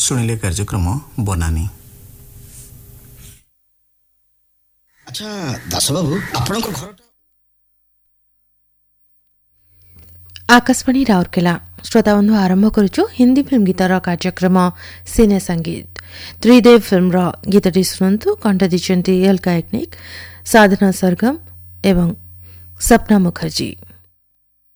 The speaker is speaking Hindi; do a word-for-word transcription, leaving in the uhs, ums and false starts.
शुणिले कार्यक्रम बनानी। अच्छा दास बाबू आपण घर आकाशवाणी राउरकेला श्रोता बंधु आरंभ करुचु हिंदी फिल्म गीतर कार्यक्रम सिने संगीत। त्रिदेव फिल्म गीतटी शुणु कंठ दी एल कायकनिक साधना सरगम एवं सपना मुखर्जी।